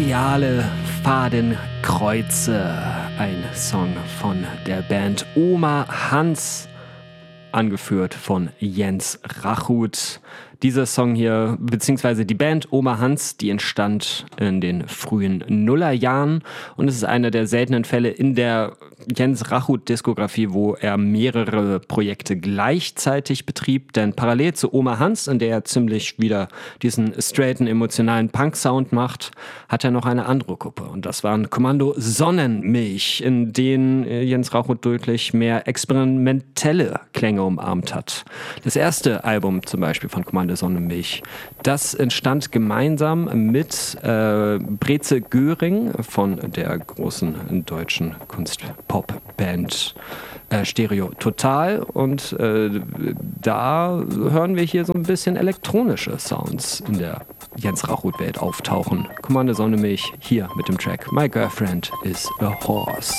Ideale Fadenkreuze, ein Song von der Band Oma Hans, angeführt von Jens Rachut. Dieser Song hier, beziehungsweise die Band Oma Hans, die entstand in den frühen Nullerjahren und es ist einer der seltenen Fälle in der Jens Rachut-Diskografie, wo er mehrere Projekte gleichzeitig betrieb, denn parallel zu Oma Hans, in der er ziemlich wieder diesen straighten, emotionalen Punk-Sound macht, hat er noch eine andere Gruppe und das waren Kommando Sonnenmilch, in denen Jens Rachut deutlich mehr experimentelle Klänge umarmt hat. Das erste Album zum Beispiel von Kommando Sonnenmilch, das entstand gemeinsam mit Breze Göring von der großen deutschen Kunst-Pop-Band Stereo Total und da hören wir hier so ein bisschen elektronische Sounds in der Jens Rachut-Welt auftauchen. Kommando Sonnenmilch hier mit dem Track My Girlfriend is a Horse.